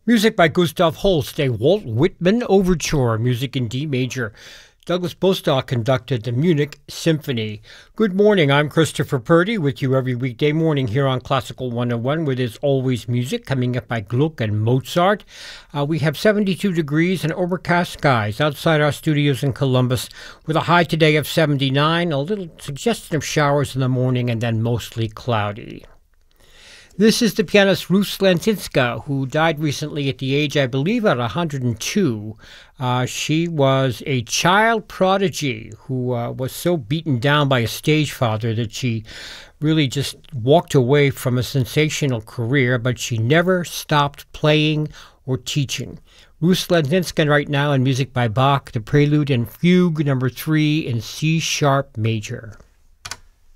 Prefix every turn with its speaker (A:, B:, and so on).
A: Music by Gustav Holst, a Walt Whitman overture, music in D major. Douglas Bostock conducted the Munich Symphony. Good morning, I'm Christopher Purdy with you every weekday morning here on Classical 101, where there's always music coming up by Gluck and Mozart. We have 72 degrees and overcast skies outside our studios in Columbus, with a high today of 79, a little suggestion of showers in the morning, and then mostly cloudy. This is the pianist Ruth Slancicka, who died recently at the age, I believe, at 102. She was a child prodigy who was so beaten down by a stage father that she really just walked away from a sensational career, but she never stopped playing or teaching. Ruth Slancicka right now in music by Bach, the Prelude and Fugue number 3 in C-sharp major.